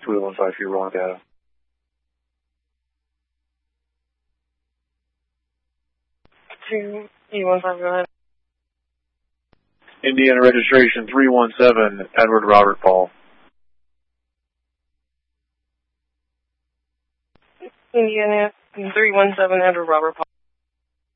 2153 wrong data. E15, go ahead. Indiana registration 317, Edward Robert Paul. Indiana 317, Edward Robert Paul.